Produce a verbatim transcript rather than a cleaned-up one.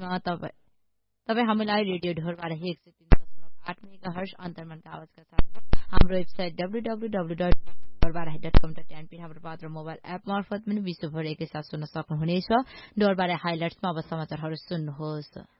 तपाईँ तपाईँ हामीलाई रेडियो ढोरबाट एक सय तीन दशमलव आठ मेगाहर्ज अन्तर्मनका आवाजका साथ हाम्रो website W W W dot डोरबारा dot कम डट एनपी हाम्रो पात्र मोबाइल एप मार्फत पनि विश्वभर एकैसाथ सुन्न सक्नुहुनेछ। डोरबारा हाइलाइट्समा अब समाचारहरू सुन्नुहोस्।